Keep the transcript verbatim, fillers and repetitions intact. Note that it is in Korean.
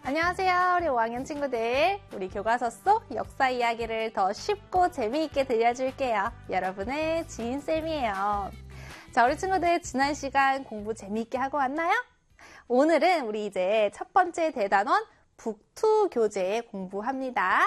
안녕하세요, 우리 오 학년 친구들. 우리 교과서 속 역사 이야기를 더 쉽고 재미있게 들려줄게요. 여러분의 지인쌤이에요. 자, 우리 친구들 지난 시간 공부 재미있게 하고 왔나요? 오늘은 우리 이제 첫 번째 대단원 북투 교재 공부합니다.